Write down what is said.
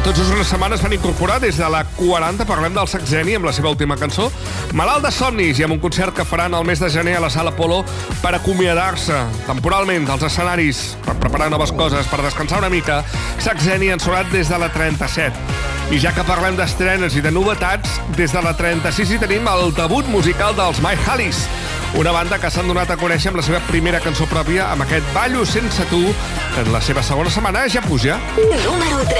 Tot just una setmana es van incorporar des de la 40. Parlem del Saxeni amb la seva última cançó, Malalt de somnis, i amb un concert que faran el mes de gener a la Sala Apolo per acomiadar-se temporalment dels escenaris, per preparar noves coses, per descansar una mica. Saxeni han sonat des de la 37. I ja que parlem d'estrenes i de novetats, des de la 36 hi tenim el debut musical dels My Hollies, una banda que s'han donat a conèixer amb la seva primera cançó pròpia, amb aquest Ballo sense tu, que en la seva segona setmana ja puja. Número 3.